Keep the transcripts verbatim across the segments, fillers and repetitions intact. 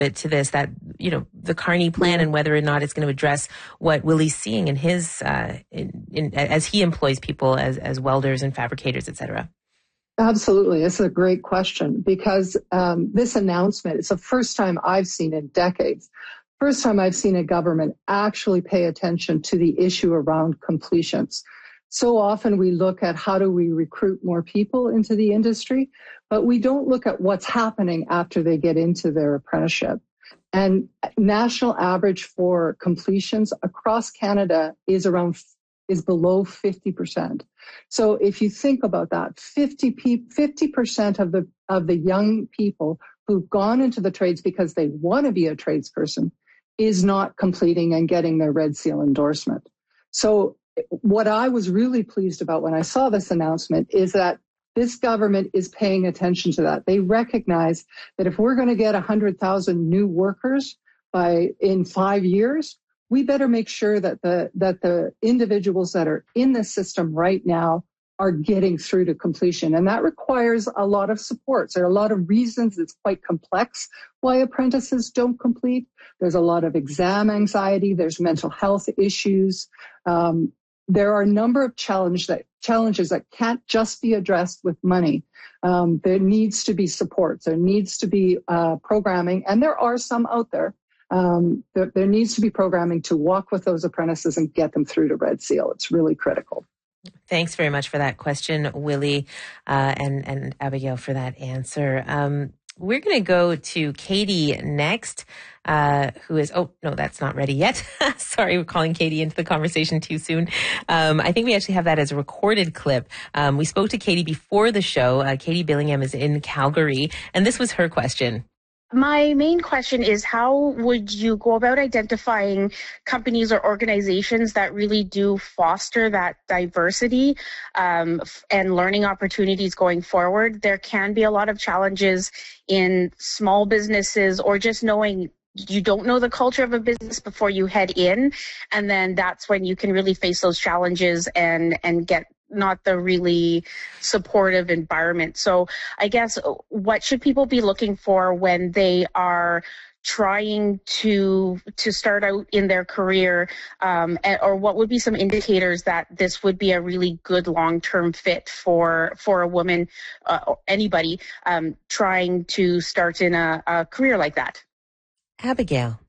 to this, that, you know, the Carney plan yeah. and whether or not it's going to address what Willie's seeing in his, uh, in, in, as he employs people as, as welders and fabricators, et cetera? Absolutely. It's a great question because um, this announcement, it's the first time I've seen in decades, first time I've seen a government actually pay attention to the issue around completions. So often we look at how do we recruit more people into the industry, but we don't look at what's happening after they get into their apprenticeship. And national average for completions across Canada is around is below fifty percent. So if you think about that, fifty percent of the of the young people who've gone into the trades because they want to be a tradesperson is not completing and getting their Red Seal endorsement. So what I was really pleased about when I saw this announcement is that this government is paying attention to that. They recognize that if we're going to get one hundred thousand new workers by in five years, we better make sure that the that the individuals that are in the system right now are getting through to completion. And that requires a lot of supports. There are a lot of reasons. It's quite complex why apprentices don't complete. There's a lot of exam anxiety. There's mental health issues. Um, there are a number of challenge that, challenges that can't just be addressed with money. Um, there needs to be supports. There needs to be uh, programming, and there are some out there. Um, there, there needs to be programming to walk with those apprentices and get them through to Red Seal. It's really critical. Thanks very much for that question, Willie, uh, and, and Abigail for that answer. Um, we're going to go to Katie next, uh, who is, oh, no, that's not ready yet. Sorry, we're calling Katie into the conversation too soon. Um, I think we actually have that as a recorded clip. Um, we spoke to Katie before the show. Uh, Katie Billingham is in Calgary, and this was her question. My main question is, how would you go about identifying companies or organizations that really do foster that diversity um, and learning opportunities going forward? There can be a lot of challenges in small businesses, or just knowing you don't know the culture of a business before you head in, and then that's when you can really face those challenges and and get not the really supportive environment. So I guess, what should people be looking for when they are trying to to start out in their career, um, or what would be some indicators that this would be a really good long-term fit for for a woman, uh, or anybody um, trying to start in a, a career like that? Abigail.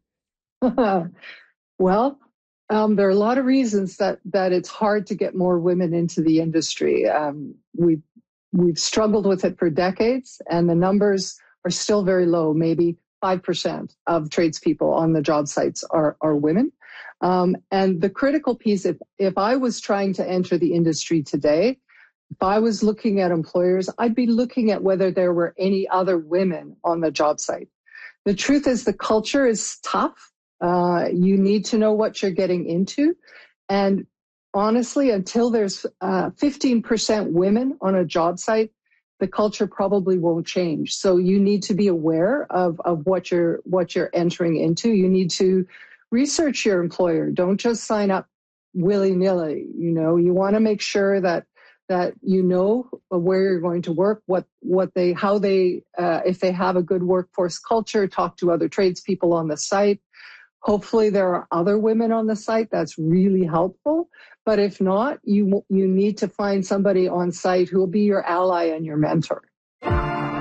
Well, Um, there are a lot of reasons that, that it's hard to get more women into the industry. Um, we've, we've struggled with it for decades, and the numbers are still very low. Maybe five percent of tradespeople on the job sites are, are women. Um, and the critical piece, if, if I was trying to enter the industry today, if I was looking at employers, I'd be looking at whether there were any other women on the job site. The truth is the culture is tough. Uh, you need to know what you're getting into. And honestly, until there's uh, fifteen percent women on a job site, the culture probably won't change. So you need to be aware of, of what you're what you're entering into. You need to research your employer. Don't just sign up willy-nilly. You know, you want to make sure that that you know where you're going to work, what what they how they uh, if they have a good workforce culture. Talk to other tradespeople on the site. Hopefully there are other women on the site. That's really helpful. But if not, you you need to find somebody on site who will be your ally and your mentor.